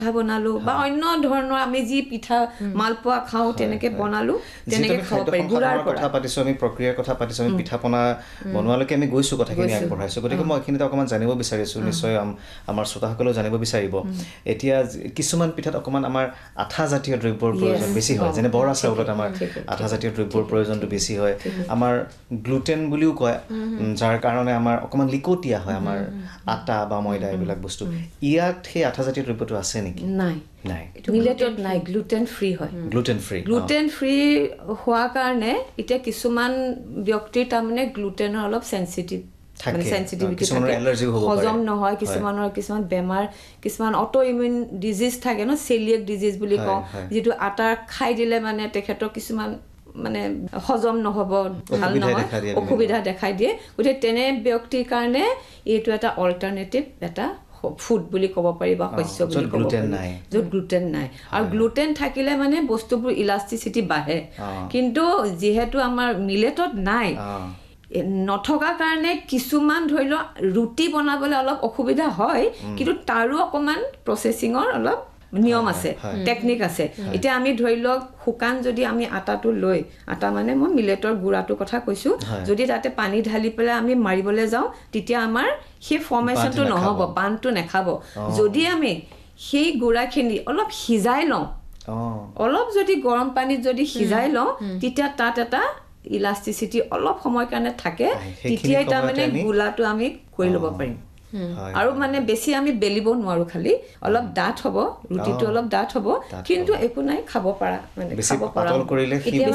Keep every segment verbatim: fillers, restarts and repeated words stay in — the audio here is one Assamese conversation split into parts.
বনালো বা অন্য ধৰণৰ আমি যি পিঠা মালপোৱা খাওঁ তেনেকে বনালো তেনেকে খাব পাৰি গুড়াৰ কথা পাতিছো আমি প্ৰক্ৰিয়াৰ কথা পাতিছো আমি পিঠা পনা বনোৱালৈকে আমি গৈছো কথাখিনি আগবঢ়াইছো গতিকে মই এইখিনিতে অকমান জানিব বিচাৰিছো নিশ্চয় আমাৰ শ্ৰোতাসকলেও জানিব বিচাৰিব এতিয়া কিছুমান পিঠাত অকমান আমাৰ আঠা জাতীয় দ্ৰব্যৰ প্ৰয়োজন বেছি হয় যেনে বৰা চাউলত আমাৰ আঠা জাতীয় দ্ৰব্যৰ প্ৰয়োজনটো বেছি হয় আমাৰ গ্লুটেন বুলিও কয় যাৰ কাৰণে আমাৰ অকমান লিকটিয়া হয় আমাৰ আটা বা ময়দা এইবিলাক বস্তু ইয়াত সেই আঠা জাতীয় দ্ৰব্যটো আছে নেকি নাই নাই মিলেটত নাই গ্লুটেন ফ্ৰী হয় গ্লুটেন ফ্ৰী গ্লুটেন ফ্ৰী হোৱাৰ কাৰণে এতিয়া কিছুমান ব্যক্তিৰ তাৰমানে গ্লুটেনৰ অলপ সেনসিটিভ মানে সেনসিটিভিটি থাকে হজম নহয় কিছুমানৰ কিছুমান বেমাৰ কিছুমান অটো ইমিউন ডিজিজ থাকে ন সেলিয়েক ডিজিজ বুলি কওঁ যেটো আটা খাই দিলে মানে তেখেতৰ কিছুমান মানে হজম নহব ভাল নহয় অসুবিধা দেখাই দিয়ে গতিকে তেনে ব্যক্তিৰ কাৰণে এইটো এটা অল্টাৰনেটিভ এটা ফুড বুলি ক'ব পাৰি বা শস্য বুলি ক'ব পাৰি য'ত গ্লুটেন নাই আৰু গ্লুটেন থাকিলে মানে বস্তুবোৰ ইলাষ্টিচিটি বাঢ়ে কিন্তু যিহেতু আমাৰ মিলেটত নাই নথকা কাৰণে কিছুমান ধৰি লওক ৰুটি বনাবলৈ অলপ অসুবিধা হয় কিন্তু তাৰো অকমান প্ৰসেসিঙৰ অলপ নিয়ম আছে টেকনিক আছে এতিয়া আমি ধৰি লওক শুকান যদি আমি আটাটো লৈ আটা মানে মই মিলেটৰ গুড়াটো কথা কৈছো যদি তাতে পানী ঢালি পেলাই আমি মাৰিবলৈ যাওঁ তেতিয়া আমাৰ সেই ফৰ্মেশনটো নহব বানটো নেখাব যদি আমি সেই গুড়াখিনি অলপ সিজাই লওঁ অলপ যদি গৰম পানীত যদি সিজাই লওঁ তেতিয়া তাত এটা ইলাষ্টিচিটি অলপ সময় কাৰণে থাকে তেতিয়া এটা মানে গুলাটো আমি কৰি ল'ব পাৰিম আৰু মানে বেছি আমি বেলিব নোৱাৰো খালি অলপ ডাঠ হ'ব ৰুটিটো অলপ ডাঠ হ'ব কিন্তু একো নাই খাব পাৰা মানে খাব পাৰা পাতল কৰিলে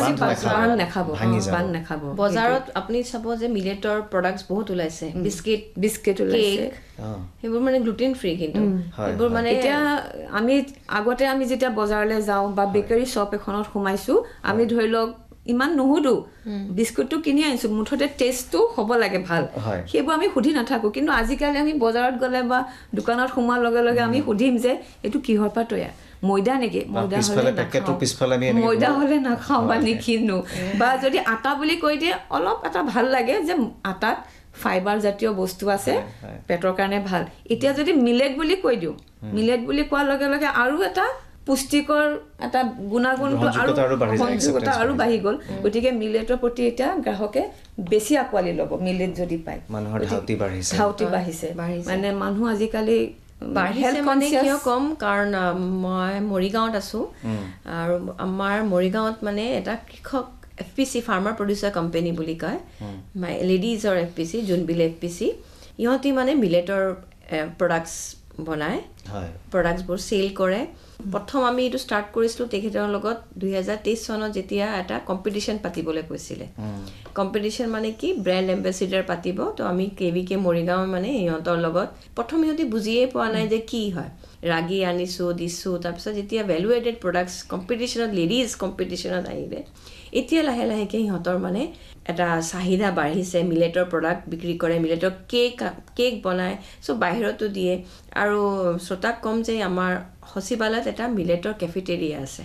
বান নাখাব বান নাখাব বজাৰত আপুনি চাব যে মিলেটৰ প্ৰডাক্টস বহুত ওলাইছে বিস্কিট বিস্কিট ওলাইছে সেইবোৰ মানে গ্লুটেন ফ্ৰী কিন্তু সেইবোৰ মানে এতিয়া আমি আগতে আমি যেতিয়া বজাৰলৈ যাওঁ বা বেকাৰী শ্বপ এখনত সোমাইছো আমি ধৰি লওক ইমান নুহুদু বিস্কুটটো কিনি আনিছো মুঠতে টেষ্টটো হ'ব লাগে ভাল সেইবোৰ আমি সুধি নাথাকো কিন্তু আজিকালি আমি বজাৰত গ'লে বা দোকানত সোমাৰ লগে লগে আমি সুধিম যে এইটো কিহৰ পৰা তৈয়াৰ ময়দা নেকি ময়দা হলে পেকেটৰ পিছফালে আমি ময়দা হলে নাখাওঁ বা নিকিনো বা যদি আটা বুলি কৈ দিয়ে অলপ এটা ভাল লাগে যে আটাত ফাইবাৰ জাতীয় বস্তু আছে পেটৰ কাৰণে ভাল এতিয়া যদি মিলেট বুলি কৈ দিও মিলেট বুলি কোৱাৰ লগে লগে আৰু এটা পুষ্টিকৰ এটা গুণাগুণটো আৰু সংযোগতা আৰু বাঢ়ি গ'ল গতিকে মিলেটৰ প্ৰতি এটা গ্ৰাহকে বেছি আকোৱালি ল'ব মিলেট যদি পায় মানুহৰ ধাউতি বাঢ়িছে ধাউতি বাঢ়িছে মানে মানুহ আজিকালি বাঢ়িছে মানে কিয় কম কাৰণ মই মৰিগাঁৱত আছো আৰু আমাৰ মৰিগাঁৱত মানে এটা কৃষক এফপিসি ফাৰ্মাৰ প্ৰডিউচাৰ কোম্পানী বুলি কয় লেডিজৰ এফপিসি জুনবিল এফপিসি ইহঁতি মানে মিলেটৰ প্ৰডাক্টস বনায় প্ৰডাক্টছবোৰ সেল কৰে প্ৰথম আমি এইটো ষ্টাৰ্ট কৰিছিলো তেখেতৰ লগত দুই হাজাৰ তেইছ চনত যেতিয়া এটা কম্পিটিশন পাতিবলৈ কৈছিলে কম্পিটিশন মানে কি ব্ৰেণ্ড এম্বেছাডৰ পাতিব তো আমি কেভিকে মৰিগাঁও মানে ইহঁতৰ লগত প্ৰথম ইহঁতি বুজিয়ে পোৱা নাই যে কি হয় ৰাগি আনিছো দিছো তাৰপিছত যেতিয়া ভেলু এডেড প্ৰডাক্টছ কম্পিটিশনত লেডিজ কম্পিটিশনত আহিলে এতিয়া লাহে লাহেকে ইহঁতৰ মানে এটা চাহিদা বাঢ়িছে মিলেটৰ প্ৰডাক্ট বিক্ৰী কৰে মিলেটৰ কেক কেক বনায় সো বাহিৰতো দিয়ে আৰু শ্ৰোতাক কম যে আমাৰ হসিবালাত এটা মিলেটৰ কেফেটেৰিয়া আছে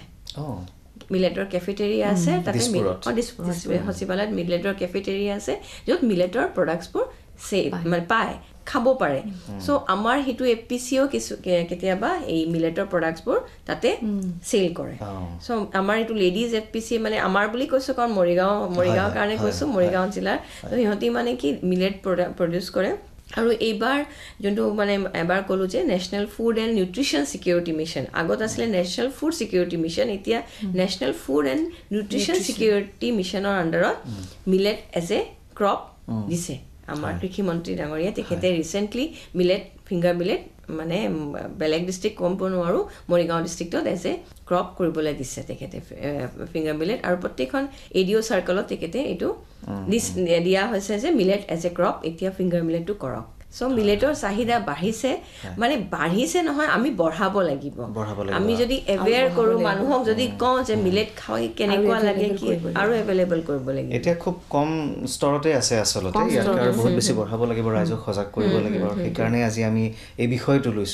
মিলেটৰ কেফেটেৰিয়া আছে তাতে হসিবালাত মিলেটৰ কেফেটেৰিয়া আছে য'ত মিলেটৰ প্ৰডাক্টছবোৰ সে মানে পায় খাব পাৰে সো আমাৰ হিটু এফপিসিও কিছু কেতিয়াবা এই মিলেটৰ প্ৰডাক্টছবোৰ তাতে সেল কৰে সো আমাৰ ইটো লেডিজ এফপিসি মানে আমাৰ বুলি কৈছো কাৰণ মৰিগাঁও মৰিগাঁও কাৰণে কৈছো মৰিগাঁও জিলাৰ তো ইহঁতি মানে কি মিলেট প্ৰডিউস কৰে আৰু এইবাৰ যোনটো মানে এবাৰ ক'লো যে national food and nutrition security mission আগত আছিলে নেশ্যনেল ফুড সিকিউৰিটি মিছন এতিয়া national food and nutrition security মিছনৰ আণ্ডাৰত মিলেট এজ এ ক্ৰপ দিছে আমাৰ কৃষি মন্ত্ৰী ডাঙৰীয়া তেখেতে ৰিসেন্টলি মিলেট ফিংগাৰ মিলেট মানে বেলেগ ডিস্ট্ৰিক্ট কম পনো আৰু মৰিগাঁও ডিস্ট্ৰিক্টত এজ এ ক্ৰপ কৰিবলৈ দিছে তেখেতে ফিংগাৰ মিলেট আৰু প্ৰত্যেকখন এডিঅ' চাৰ্কলত তেখেতে এইটো দিয়া হৈছে যে মিলেট এজ এ ক্ৰপ এতিয়া ফিংগাৰ মিলেটটো কৰক সো মিলেটৰ চাহিদা বাঢ়িছে মানে বাঢ়িছে নহয় আমি বঢ়াব লাগিব আমি যদি এৱেৰ কৰো মানুহক যদি কওঁ যে মিলেট খাই কেনেকুৱা লাগে কি আৰু এভেইলেবল কৰিব লাগিব এটা খুব কম স্তৰতে আছে আসলতে ইয়াক আৰু বহুত বেছি বঢ়াব লাগিব ৰাইজক সজাগ কৰিব লাগিব এই কাৰণে আজি আমি এই বিষয়টো লৈছো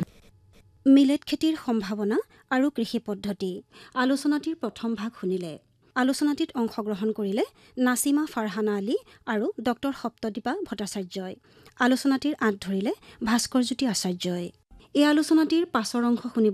মিলেট খেতিৰ সম্ভাৱনা আৰু কৃষি পদ্ধতি আলোচনাটিৰ প্ৰথম ভাগ শুনিলে আলোচনাটিত অংশগ্ৰহণ কৰিলে নাছিমা ফাৰহানা আলী আৰু ডক্টৰ সপ্তদীপা ভট্টাচাৰ্যই আলোচনাটিৰ আঁত ধৰিলে ভাস্কৰজ্যোতি আচাৰ্যই এই আলোচনাটিৰ পাছৰ অংশ শুনিব